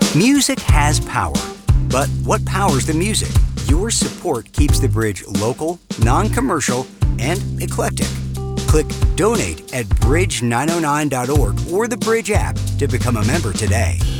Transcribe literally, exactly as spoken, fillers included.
Music has power, but what powers the music? Your support keeps the Bridge local, non-commercial, and eclectic. Click Donate at bridge nine oh nine dot org or the Bridge app to become a member today.